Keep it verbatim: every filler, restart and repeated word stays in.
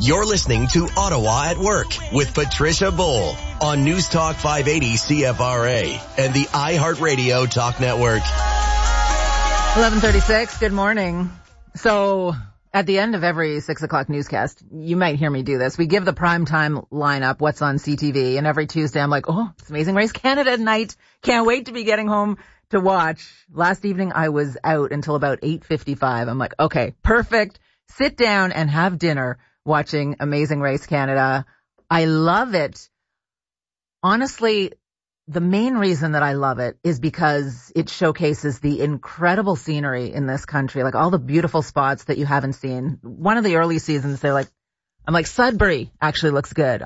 You're listening to Ottawa at Work with Patricia Bull on News Talk five eighty C F R A and the iHeartRadio Talk Network. eleven thirty-six, good morning. So at the end of every six o'clock newscast, you might hear me do this. We give the primetime lineup, what's on C T V, and every Tuesday I'm like, oh, it's Amazing Race Canada at night. Can't wait to be getting home to watch. Last evening I was out until about eight fifty-five. I'm like, okay, perfect. Sit down and have dinner watching Amazing Race Canada. I love it. Honestly, the main reason that I love it is because it showcases the incredible scenery in this country, like all the beautiful spots that you haven't seen. One of the early seasons, they're like, I'm like, Sudbury actually looks good